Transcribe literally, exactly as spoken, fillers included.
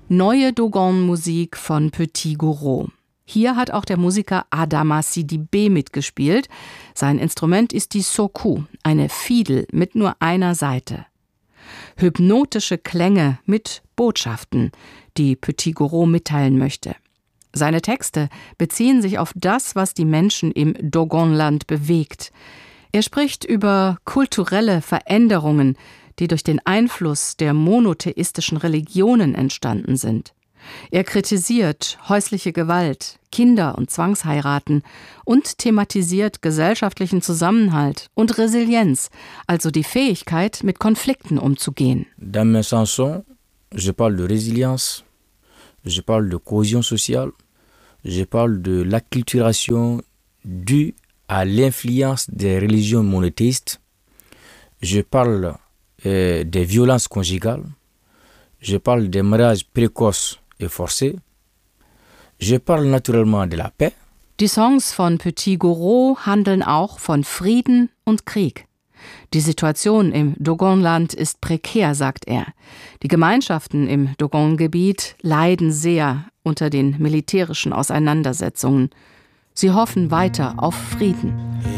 Neue Dogon-Musik von Petit Goro. Hier hat auch der Musiker Adama Sidibé mitgespielt. Sein Instrument ist die Soku, eine Fiedel mit nur einer Saite. Hypnotische Klänge mit Botschaften, die Petit Goro mitteilen möchte. Seine Texte beziehen sich auf das, was die Menschen im Dogonland bewegt. Er spricht über kulturelle Veränderungen, die durch den Einfluss der monotheistischen Religionen entstanden sind. Er kritisiert häusliche Gewalt, Kinder- und Zwangsheiraten und thematisiert gesellschaftlichen Zusammenhalt und Resilienz, also die Fähigkeit, mit Konflikten umzugehen. Dans mes chansons, je parle de résilience, je parle de cohésion sociale, je parle de l'acculturation due à l'influence des religions monothéistes, je parle euh, des violences conjugales, je parle des mariages précoces et forcés, je parle naturellement de la paix. Die Songs von Petit Goro handeln auch von Frieden und Krieg. Die Situation im Dogonland ist prekär, sagt er. Die Gemeinschaften im Dogon-Gebiet leiden sehr unter den militärischen Auseinandersetzungen. Sie hoffen weiter auf Frieden.